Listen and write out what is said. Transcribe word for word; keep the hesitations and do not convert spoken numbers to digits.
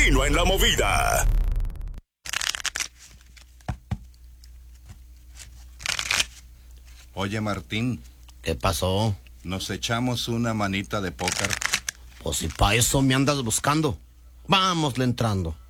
Continúa en la movida. Oye, Martín. ¿Qué pasó? ¿Nos echamos una manita de póker? Pues si pa' eso me andas buscando. Vámosle entrando.